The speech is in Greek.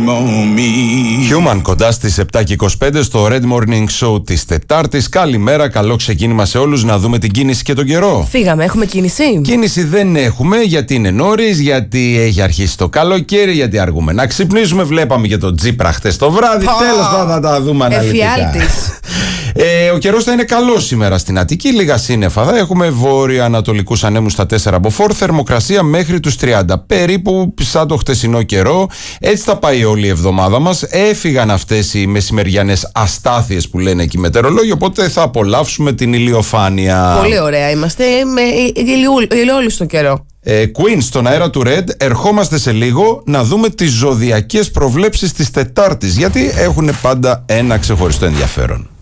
Human κοντά στις 7:25 στο Red Morning Show της Τετάρτης. Καλημέρα, καλό ξεκίνημα σε όλους. Να δούμε την κίνηση και τον καιρό. Φύγαμε, έχουμε κίνηση. Κίνηση δεν έχουμε, γιατί είναι νωρίς, γιατί έχει αρχίσει το καλοκαίρι, γιατί αργούμε να ξυπνήσουμε. Βλέπαμε και τον Τζίπρα χτες το βράδυ. Τέλος πάντων, θα τα δούμε αναλυτικά. Εφιάλτης. Ο καιρός θα είναι καλός σήμερα στην Αττική. Λίγα σύννεφα θα έχουμε. Βόρεια-ανατολικούς ανέμους στα 4 μποφόρ. Θερμοκρασία μέχρι τους 30. Περίπου σαν το χτεσινό καιρό. Έτσι θα πάει όλη η εβδομάδα μας. Έφυγαν αυτές οι μεσημεριανές αστάθειες που λένε εκεί οι μετεωρολόγοι. Οπότε θα απολαύσουμε την ηλιοφάνεια. Πολύ ωραία είμαστε. Με ηλιόλουστο καιρό. Queen στον αέρα του Red. Ερχόμαστε σε λίγο να δούμε τις ζωδιακές προβλέψεις της Τετάρτης. Γιατί έχουν πάντα ένα ξεχωριστό ενδιαφέρον.